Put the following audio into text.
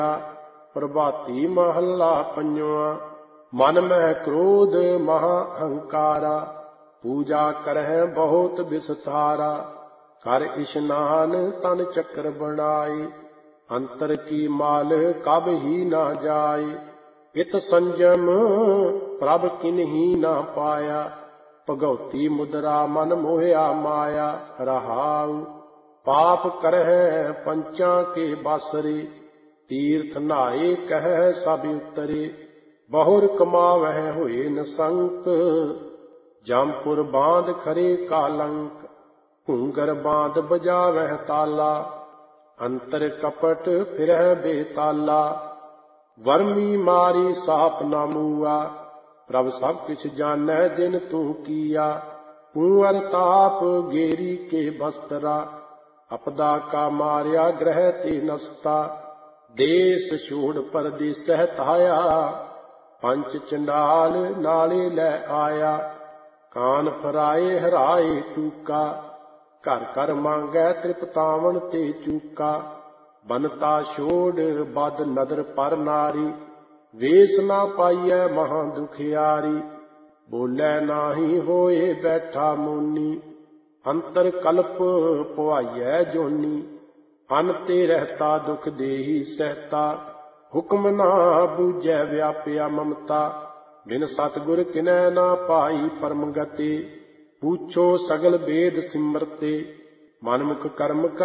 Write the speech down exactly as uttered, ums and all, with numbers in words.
ਪ੍ਰਭਾਤੀ ਮਹੱਲਾ ਪੰਜਵਾਂ। ਮਨ ਮਹਿ ਕ੍ਰੋਧ ਮਹਾ ਅਹੰਕਾਰਾ, ਪੂਜਾ ਕਰਹਿ ਬਹੁਤ ਵਿਸਥਾਰਾ। ਕਰ ਇਸ਼ਨਾਨ ਤਨ ਚੱਕਰ ਬਣਾਏ, ਅੰਤਰ ਕੀ ਮਾਲ ਕਬ ਹੀ ਨਾ ਜਾਏ। ਇਤ ਸੰਜਮ ਪ੍ਰਭ ਕਿਨਹੀ ਨਾ ਪਾਇਆ, ਭਗਉਤੀ ਮੁਦਰਾ ਮਨ ਮੋਹਿਆ ਮਾਇਆ। ਰਹਾਉ ਪਾਪ ਕਰਹਿ ਪੰਚਾਂ ਕੇ ਬਾਸਰੇ, ਤੀਰਥ ਨਹਾਏ ਕਹਿ ਸਭ ਉਤਰੇ। ਬਹੁਰ ਕਮਾਵਹਿ ਹੋਏ ਨਸੰਕ, ਜਮਪੁਰ ਬਾਂਧ ਖਰੇ ਕਾਲੰਕ। ਘੂੰਗਰ ਬਾਂਧ ਬਜਾਵਹਿ ਤਾਲਾ, ਅੰਤਰ ਕਪਟ ਫਿਰਹਿ ਬੇਤਾਲਾ। ਵਰਮੀ ਮਾਰੀ ਸਾਪ ਨਾ ਮੂਆ, ਪ੍ਰਭ ਸਭ ਕਿਛ ਜਾਣੈ ਜਿਨ ਤੂੰ ਕੀਆ। ਕੁੰਵਰ ਤਾਪ ਗੇਰੀ ਕੇ ਬਸਤਰਾ, ਅਪਦਾ ਕਾ ਮਾਰਿਆ ਗ੍ਰਹਿ ਤੇ ਨਸਤਾ। ਦੇਸ ਛੋੜ ਪਰਦੇਸਹਿ ਧਾਇਆ, ਪੰਚ ਚੰਡਾਲ ਨਾਲੇ ਲੈ ਆਇਆ। ਕਾਨ ਫਰਾਏ ਹਰਾਏ ਟੂਕਾ, ਘਰ ਘਰ ਮੰਗੈ ਤ੍ਰਿਪਤਾਵਨ ਤੇ ਚੂਕਾ। ਬਨਤਾ ਛੋੜ ਬਦ ਨਦਰ ਪਰ ਨਾਰੀ, ਵੇਸ ਨਾ ਪਾਈਐ ਮਹਾਂ ਦੁਖਿਆਰੀ। ਬੋਲੇ ਨਾਹੀ ਹੋਏ ਬੈਠਾ ਮੋਨੀ, ਅੰਤਰ ਕਲਪ ਪੁਆਈਐ ਜੋਨੀ। ਅਨ ਤੇ ਰਹਿਤਾ ਦੁਖ ਦੇਹੀ ਸਹਿਤਾ, ਹੁਕਮ ਨਾ ਬੂਝੈ ਵਿਆਪਿਆ ਮਮਤਾ। ਬਿਨ ਸਤਿਗੁਰ ਕਿਨੈ ਨਾ ਪਾਈ ਪਰਮ ਗਤੀ, ਪੂਛੋ ਸਗਲ ਵੇਦ ਸਿਮਰਤੇ। ਮਨਮੁਖ ਕਰਮ